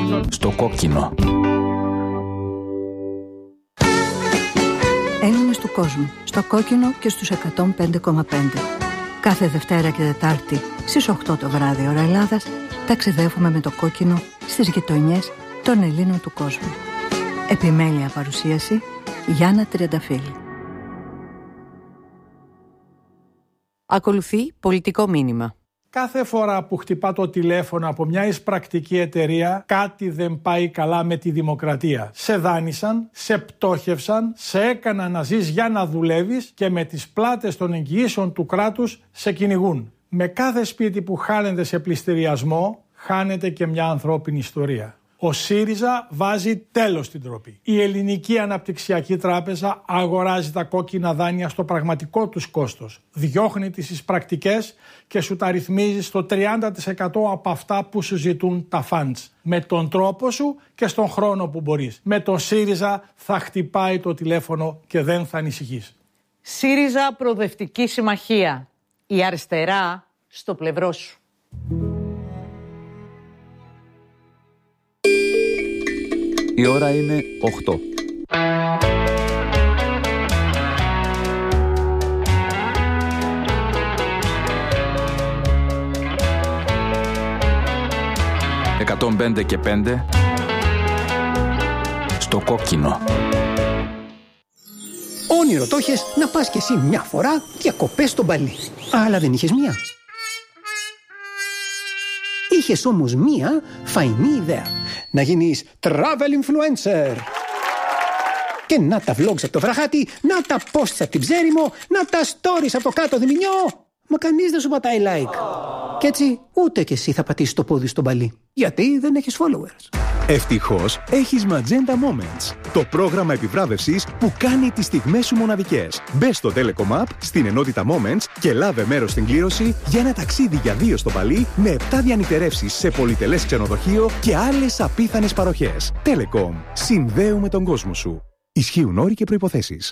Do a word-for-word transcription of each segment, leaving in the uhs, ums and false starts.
Στο κόκκινο. Έλληνες του κόσμου, στο κόκκινο και στους εκατόν πέντε κόμμα πέντε. Κάθε Δευτέρα και Τετάρτη στις οκτώ το βράδυ ώρα Ελλάδας ταξιδεύουμε με το κόκκινο στις γειτονιές των Ελλήνων του κόσμου. Επιμέλεια παρουσίαση Γιάννα Τριανταφύλλου. Ακολουθεί πολιτικό μήνυμα. Κάθε φορά που χτυπά το τηλέφωνο από μια εισπρακτική εταιρεία, κάτι δεν πάει καλά με τη δημοκρατία. Σε δάνεισαν, σε πτώχευσαν, σε έκαναν να ζεις για να δουλεύεις και με τις πλάτες των εγγυήσεων του κράτους σε κυνηγούν. Με κάθε σπίτι που χάνεται σε πληστηριασμό, χάνεται και μια ανθρώπινη ιστορία. Ο ΣΥΡΙΖΑ βάζει τέλος στην ντροπή. Η Ελληνική Αναπτυξιακή Τράπεζα αγοράζει τα κόκκινα δάνεια στο πραγματικό τους κόστος. Διώχνει τις εισπρακτικές και σου τα ρυθμίζει στο τριάντα τοις εκατό από αυτά που σου ζητούν τα funds. Με τον τρόπο σου και στον χρόνο που μπορείς. Με τον ΣΥΡΙΖΑ θα χτυπάει το τηλέφωνο και δεν θα ανησυχείς. ΣΥΡΙΖΑ Προοδευτική Συμμαχία. Η αριστερά στο πλευρό σου. Η ώρα είναι οκτώ. εκατόν πέντε και πέντε στο κόκκινο. Όνειρο το είχες να πας κι εσύ μια φορά διακοπές στο Μπαλί. Αλλά δεν είχες μία. Είχες όμως μία φαϊνή ιδέα. Να γίνεις travel influencer. Και να τα vlogs από το βραχάτι, να τα posts από την Ψέριμο, να τα stories από το κάτω Διμηνιό. Μα κανείς δεν σου πατάει like. Κι έτσι ούτε κι εσύ θα πατήσεις το πόδι στο Μπαλί. Γιατί δεν έχεις followers. Ευτυχώς έχεις Magenta Moments, το πρόγραμμα επιβράβευσης που κάνει τις στιγμές σου μοναδικές. Μπες στο Telecom App, στην ενότητα Moments και λάβε μέρος στην κλήρωση για ένα ταξίδι για δύο στο Μπαλί με επτά διανυτερεύσεις σε πολυτελές ξενοδοχείο και άλλες απίθανες παροχές. Telecom. Συνδέουμε τον κόσμο σου. Ισχύουν όροι και προϋποθέσεις.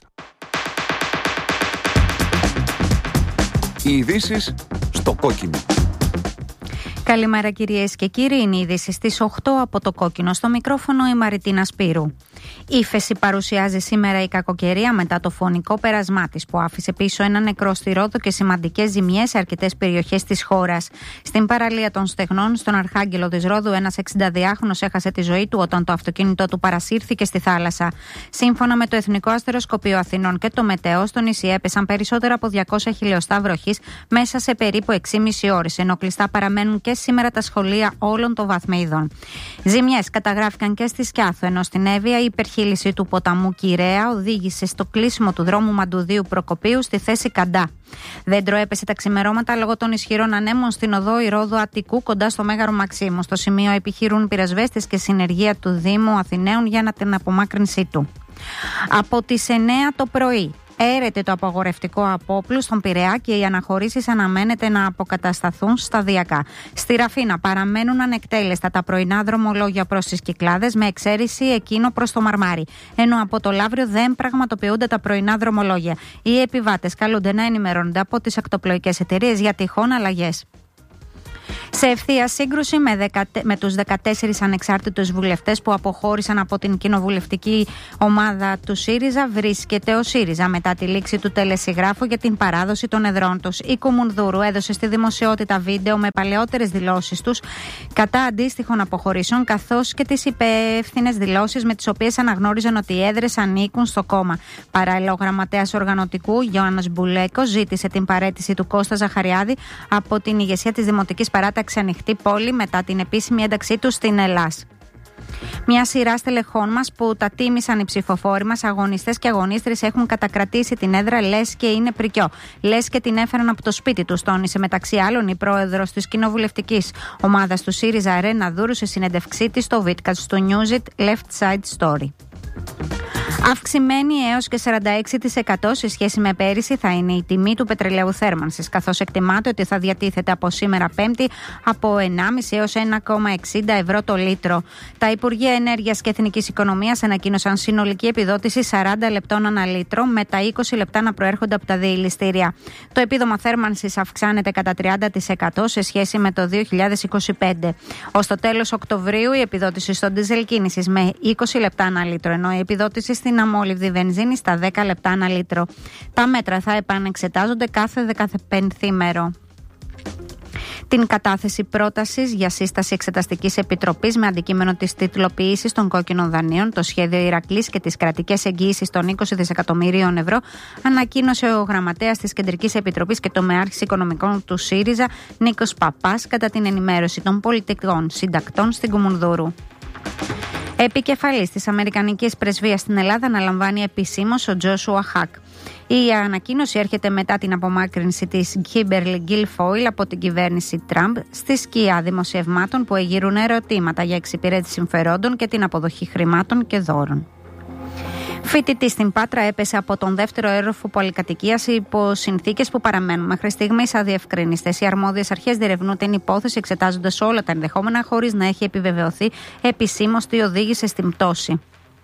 Οι ειδήσεις στο κόκκινο. Καλημέρα κυρίες και κύριοι, είναι η είδηση στις οκτώ από το κόκκινο. Στο μικρόφωνο η Μαριτίνα Σπύρου. Ύφεση παρουσιάζει σήμερα η κακοκαιρία μετά το φωνικό πέρασμά της που άφησε πίσω ένα νεκρό στη Ρόδο και σημαντικές ζημιές σε αρκετές περιοχές της χώρας. Στην παραλία των Στεγνών, στον Αρχάγγελο της Ρόδου, ένας εξηνταδυάχρονος έχασε τη ζωή του όταν το αυτοκίνητό του παρασύρθηκε στη θάλασσα. Σύμφωνα με το Εθνικό Αστεροσκοπείο Αθηνών και το Μετέο, στο νησί έπεσαν περισσότερα από διακόσια χιλιοστά βροχής μέσα σε περίπου έξι και μισή ώρες, ενώ κλειστά παραμένουν και σήμερα τα σχολεία όλων των βαθμίδων. Ζημιές καταγράφηκαν και στη Σκιάθο, ενώ στην Εύβοια η υπερχείληση του ποταμού Κυραία οδήγησε στο κλείσιμο του δρόμου Μαντουδίου Προκοπίου στη θέση Καντά. Δέντρο έπεσε τα ξημερώματα λόγω των ισχυρών ανέμων στην οδό Ηρώδου Αττικού κοντά στο Μέγαρο Μαξίμου. Στο σημείο επιχειρούν πυρασβέστες και συνεργεία του Δήμου Αθηναίων για την απομάκρυνσή του. Από τις εννέα το πρωί έρεται το απαγορευτικό απόπλου στον Πειραιά και οι αναχωρήσεις αναμένεται να αποκατασταθούν σταδιακά. Στη Ραφίνα παραμένουν ανεκτέλεστα τα πρωινά δρομολόγια προς τις Κυκλάδες, με εξαίρεση εκείνο προς το Μαρμάρι. Ενώ από το Λαύριο δεν πραγματοποιούνται τα πρωινά δρομολόγια. Οι επιβάτες καλούνται να ενημερώνονται από τις ακτοπλοϊκές εταιρείες για τυχόν αλλαγές. Σε ευθεία σύγκρουση με, δεκα, με τους δεκατέσσερις ανεξάρτητους βουλευτές που αποχώρησαν από την κοινοβουλευτική ομάδα του ΣΥΡΙΖΑ, βρίσκεται ο ΣΥΡΙΖΑ μετά τη λήξη του τελεσυγράφου για την παράδοση των εδρών τους. Η Κουμουνδούρου έδωσε στη δημοσιότητα βίντεο με παλαιότερες δηλώσεις τους κατά αντίστοιχων αποχωρήσεων, καθώς και τις υπεύθυνες δηλώσεις με τις οποίες αναγνώριζαν ότι οι έδρες ανήκουν στο κόμμα. Παράλληλα, ο γραμματέας οργανωτικού Γιώργος Μπουλέκος ζήτησε την παραίτηση του Κώστα Ζαχαριάδη από την ηγεσία της Δημοτικής Παράταξης Ανοιχτή Πόλη μετά την επίσημη ένταξή του στην Ελλάς. Μια σειρά στελεχών μας που τα τίμησαν οι ψηφοφόροι μας, αγωνιστές και αγωνίστρες, έχουν κατακρατήσει την έδρα λες και είναι πρικιό. Λες και την έφεραν από το σπίτι του, τόνισε μεταξύ άλλων η πρόεδρος της κοινοβουλευτικής ομάδας του ΣΥΡΙΖΑ, Ρένα Δούρου, σε συνέντευξή της στο Βίτκατς του News It Left Side Story. Αυξημένη έως και σαράντα έξι τοις εκατό σε σχέση με πέρυσι θα είναι η τιμή του πετρελαίου θέρμανσης, καθώς εκτιμάται ότι θα διατίθεται από σήμερα Πέμπτη από ενάμιση έως ένα κόμμα εξήντα ευρώ το λίτρο. Τα Υπουργεία Ενέργειας και Εθνικής Οικονομίας ανακοίνωσαν συνολική επιδότηση σαράντα λεπτών ανά λίτρο, με τα είκοσι λεπτά να προέρχονται από τα διελιστήρια. Το επίδομα θέρμανσης αυξάνεται κατά τριάντα τοις εκατό σε σχέση με το δύο χιλιάδες είκοσι πέντε. Ως το τέλος Οκτωβρίου η επιδότηση στον ντίζελ κίνησης με είκοσι λεπτά ανά λίτρο, ενώ η επιδότηση στην αμόλυβδη βενζίνη στα δέκα λεπτά ανά λίτρο. Τα μέτρα θα επανεξετάζονται κάθε δεκαπενθήμερο. Την κατάθεση πρότασης για σύσταση εξεταστικής επιτροπής με αντικείμενο της τιτλοποίησης των κόκκινων δανείων, το σχέδιο Ηρακλής και τις κρατικές εγγύησεις των είκοσι δισεκατομμυρίων ευρώ, ανακοίνωσε ο γραμματέας της Κεντρικής Επιτροπής και τομεάρχης οικονομικών του ΣΥΡΙΖΑ, Νίκος Παπάς, κατά την ενημέρωση των πολιτικών συντακτών στην Κουμουνδούρου. Επικεφαλής της Αμερικανικής Πρεσβείας στην Ελλάδα αναλαμβάνει επισήμως ο Τζόσουα Χακ. Η ανακοίνωση έρχεται μετά την απομάκρυνση της Κίμπερλι Γκίλφόιλ από την κυβέρνηση Τραμπ στη σκιά δημοσιευμάτων που εγείρουν ερωτήματα για εξυπηρέτηση συμφερόντων και την αποδοχή χρημάτων και δώρων. Φοιτητής στην Πάτρα έπεσε από τον δεύτερο όροφο πολυκατοικίας υπό συνθήκες που παραμένουν μέχρι στιγμής αδιευκρίνιστες. Οι αρμόδιες αρχές διερευνούν την υπόθεση εξετάζοντας όλα τα ενδεχόμενα χωρίς να έχει επιβεβαιωθεί επισήμως τι οδήγησε στην πτώση.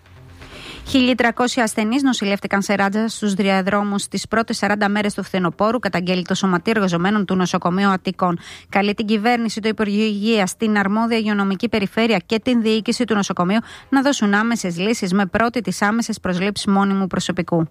χίλια τριακόσιοι ασθενείς νοσηλεύτηκαν σε ράτζα στους διαδρόμους τις πρώτες σαράντα μέρες του φθινοπόρου, καταγγέλει το Σωματείο Εργαζομένων του Νοσοκομείου Αττικών. Καλεί την κυβέρνηση, το Υπουργείο Υγείας, την αρμόδια υγειονομική περιφέρεια και την διοίκηση του νοσοκομείου να δώσουν άμεσες λύσεις, με πρώτη τις άμεσες προσλήψεις μόνιμου προσωπικού.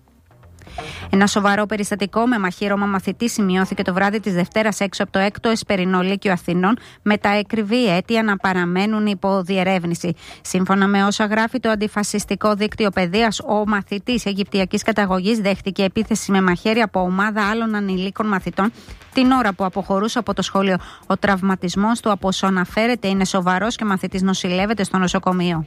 Ένα σοβαρό περιστατικό με μαχαίρωμα μαθητή σημειώθηκε το βράδυ της Δευτέρας έξω από το έκτο Εσπερινό Λύκειο Αθηνών, με τα εκκρεβή αίτια να παραμένουν υπό διερεύνηση. Σύμφωνα με όσα γράφει το αντιφασιστικό δίκτυο παιδείας, ο μαθητής Αιγυπτιακής καταγωγής δέχτηκε επίθεση με μαχαίρι από ομάδα άλλων ανηλίκων μαθητών την ώρα που αποχωρούσε από το σχολείο. Ο τραυματισμός του, από όσο αναφέρεται, είναι σοβαρός και ο μαθητής νοσηλεύεται στο νοσοκομείο.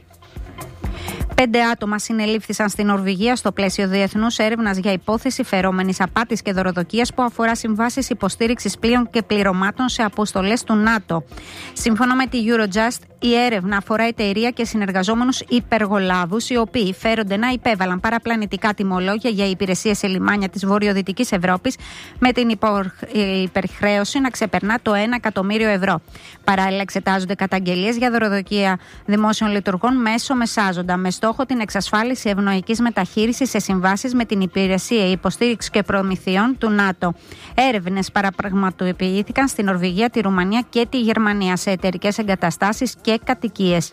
Πέντε άτομα συνελήφθησαν στην Νορβηγία στο πλαίσιο διεθνούς έρευνας για υπόθεση φερόμενης απάτης και δωροδοκίας που αφορά συμβάσεις υποστήριξης πλοίων και πληρωμάτων σε αποστολές του ΝΑΤΟ. Σύμφωνα με τη Eurojust, η έρευνα αφορά εταιρεία και συνεργαζόμενους υπεργολάβους, οι οποίοι φέρονται να υπέβαλαν παραπλανητικά τιμολόγια για υπηρεσίες σε λιμάνια της βορειοδυτικής Ευρώπης, με την υπερχρέωση να ξεπερνά το ένα εκατομμύριο ευρώ. Παράλληλα, εξετάζονται καταγγελίες για δωροδοκία δημόσιων λειτουργών μέσω μεσάζοντα, με στόχο την εξασφάλιση ευνοϊκής μεταχείρισης σε συμβάσεις με την υπηρεσία υποστήριξης και προμηθειών του ΝΑΤΟ. Έρευνες παραπραγματοποιήθηκαν στην Νορβηγία, τη Ρουμανία και τη Γερμανία σε εταιρικές εγκαταστάσεις και κατοικίες.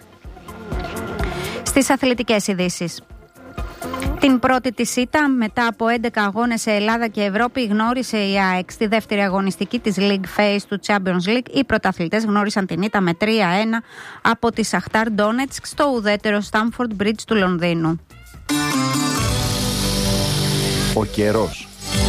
Στις αθλητικές ειδήσεις. Την πρώτη της ήττα μετά από έντεκα αγώνες σε Ελλάδα και Ευρώπη γνώρισε η ΑΕΚ. Στη δεύτερη αγωνιστική της League Phase του Champions League, οι πρωταθλητές γνώρισαν την ήττα με τρία ένα από τη Σαχτάρ Ντόνετσκ στο ουδέτερο Stamford Bridge του Λονδίνου. Ο καιρός.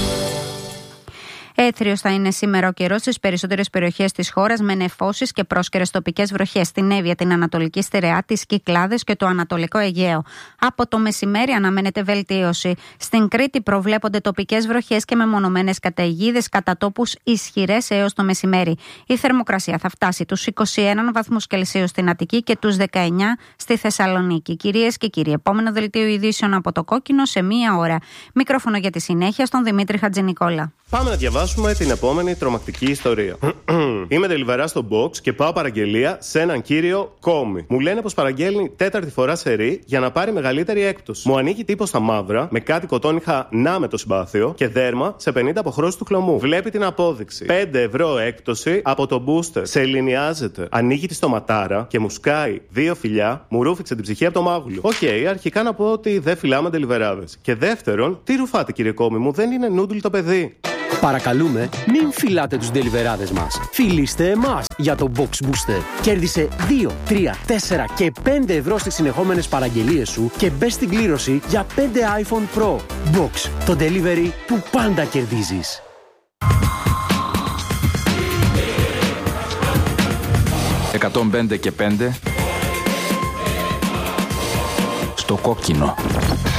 Έθριος θα είναι σήμερα ο καιρός στις περισσότερες περιοχές της χώρας, με νεφώσεις και πρόσκαιρες τοπικές βροχές στην Εύβοια, την Ανατολική Στερεά, τις Κυκλάδες και το Ανατολικό Αιγαίο. Από το μεσημέρι αναμένεται βελτίωση. Στην Κρήτη προβλέπονται τοπικές βροχές και μεμονωμένες καταιγίδες, κατά τόπους ισχυρές έως το μεσημέρι. Η θερμοκρασία θα φτάσει τους είκοσι ένα βαθμούς Κελσίου στην Αττική και τους δεκαεννιά στη Θεσσαλονίκη. Κυρίες και κύριοι, επόμενο δελτίο ειδήσεων από το Κόκκινο σε μία ώρα. Μικρόφωνο για τη συνέχεια στον Δημήτρη Χατζηνικόλα. Πάμε να διαβάσουμε την επόμενη τρομακτική ιστορία. Είμαι τελιβερά στο box και πάω παραγγελία σε έναν κύριο Κόμι. Μου λένε πως παραγγέλνει τέταρτη φορά σερί για να πάρει μεγαλύτερη έκπτωση. Μου ανοίγει τύπο στα μαύρα με κάτι κοτόνιχα να με το συμπάθειο και δέρμα σε πενήντα αποχρώσεις του χλωμού. Βλέπει την απόδειξη. πέντε ευρώ έκπτωση από το booster. Σε ελληνιάζεται. Ανοίγει τη στοματάρα και μου σκάει δύο φιλιά, μου ρούφηξε την ψυχή από το μάγουλο. Οκ, okay, αρχικά να πω ότι δεν φυλάμε τελιβεράδες. Και δεύτερον, τι ρουφάτε κύριε Κόμι μου, δεν είναι νούντλ το παιδί. Παρακαλούμε, μην φυλάτε τους ντελιβεράδες μας. Φιλήστε εμάς για το Box Booster. Κέρδισε δύο, τρία, τέσσερα και πέντε ευρώ στις συνεχόμενες παραγγελίες σου και μπες στην κλήρωση για πέντε iPhone Pro. Box, το delivery που πάντα κερδίζεις. εκατόν πέντε και πέντε στο Κόκκινο.